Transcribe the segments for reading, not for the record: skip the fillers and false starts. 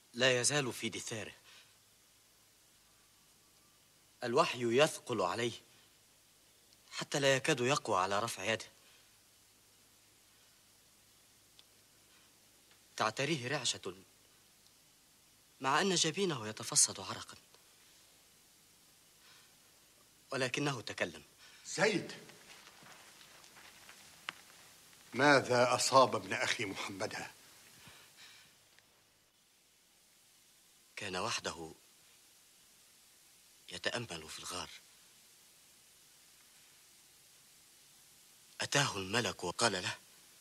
لا يزال في دثاره. الوحي يثقل عليه حتى لا يكاد يقوى على رفع يده. تعتريه رعشة مع أن جبينه يتفصد عرقا، ولكنه تكلم. زيد، ماذا أصاب ابن أخي محمدا؟ كان وحده يتأمل في الغار، أتاه الملك وقال له: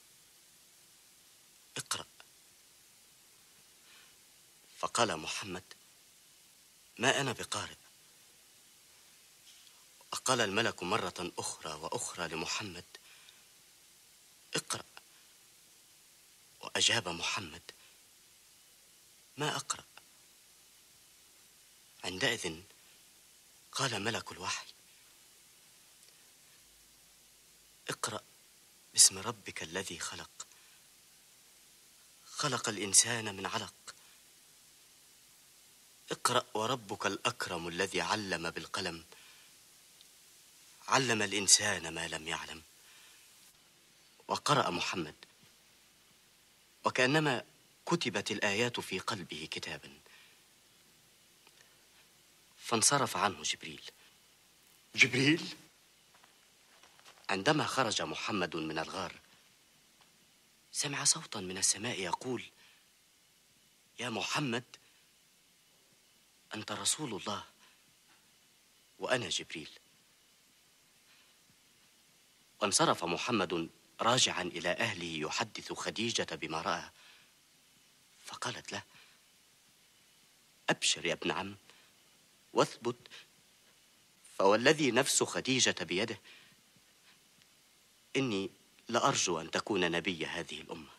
اقرأ. فقال محمد: ما أنا بقارئ. وقال الملك مرة أخرى وأخرى لمحمد: اقرأ. وأجاب محمد: ما أقرأ. عندئذ قال ملك الوحي: اقرأ باسم ربك الذي خلق، خلق الإنسان من علق. اقرأ وربك الأكرم الذي علم بالقلم، علم الإنسان ما لم يعلم. وقرأ محمد، وكأنما كتبت الآيات في قلبه كتابا. فانصرف عنه جبريل. جبريل؟ عندما خرج محمد من الغار سمع صوتا من السماء يقول: يا محمد، أنت رسول الله وأنا جبريل. وانصرف محمد راجعا إلى أهله يحدث خديجة بما رأى، فقالت له: أبشر يا ابن عم واثبت، فوالذي نفس خديجة بيده إني لأرجو أن تكون نبي هذه الأمة.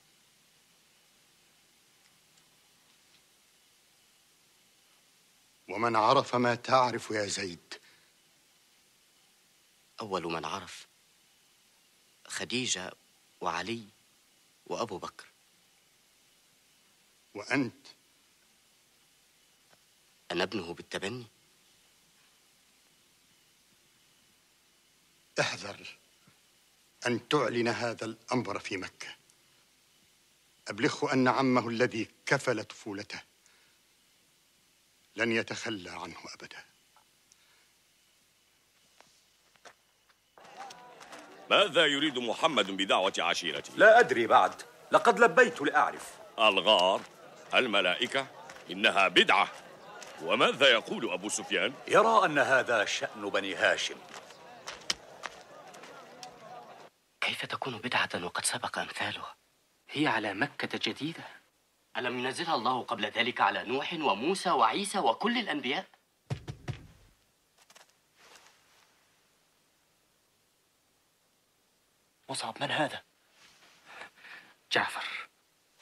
ومن عرف ما تعرف يا زيد؟ أول من عرف خديجة وعلي وأبو بكر. وأنت؟ أنا ابنه بالتبني. احذر أن تعلن هذا الأمر في مكة. أبلغه أن عمه الذي كفل طفولته لن يتخلى عنه أبدا. ماذا يريد محمد بدعوة عشيرته؟ لا أدري بعد، لقد لبيت لأعرف. الغار، الملائكة، إنها بدعة. وماذا يقول أبو سفيان؟ يرى أن هذا شأن بني هاشم. كيف تكون بدعة وقد سبق أمثالها؟ هي على مكة جديدة. ألم ينزلها الله قبل ذلك على نوح وموسى وعيسى وكل الأنبياء؟ مصعب، من هذا؟ جعفر.